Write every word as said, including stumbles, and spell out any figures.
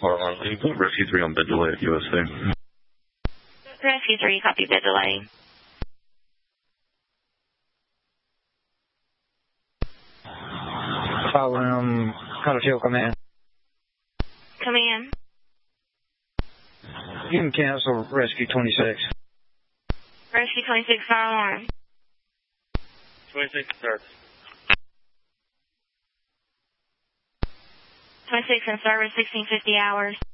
Hold on, can you put Rescue three on bed delay at U S A? Rescue three, copy bed delay. Following Hotel Command. Come in. You can cancel Rescue twenty-six. Rescue twenty-six, fire alarm. twenty-six starts. twenty-six in service, sixteen fifty hours.